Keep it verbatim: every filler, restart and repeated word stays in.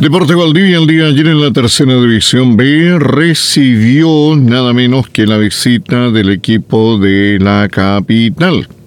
Deportes Valdivia el día de ayer en la tercera división B recibió nada menos que la visita del equipo de la capital.